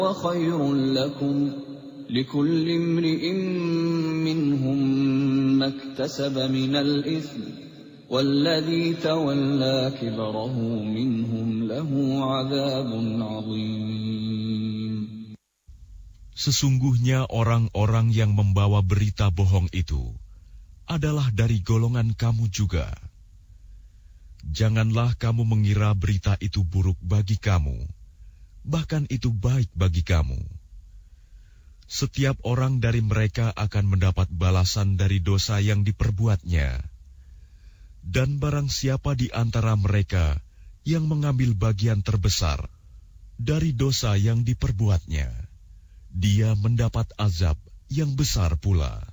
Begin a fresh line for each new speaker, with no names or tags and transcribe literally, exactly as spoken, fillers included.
وخير لكم لكل امرئ منهم ما اكتسب من الإثم والذي تولى كبره منهم له عذاب عظيم.
Sesungguhnya orang-orang yang membawa berita bohong itu adalah dari golongan kamu juga. Janganlah kamu mengira berita itu buruk bagi kamu, bahkan itu baik bagi kamu. Setiap orang dari mereka akan mendapat balasan dari dosa yang diperbuatnya. Dan barang siapa di antara mereka yang mengambil bagian terbesar dari dosa yang diperbuatnya, dia mendapat azab yang besar pula.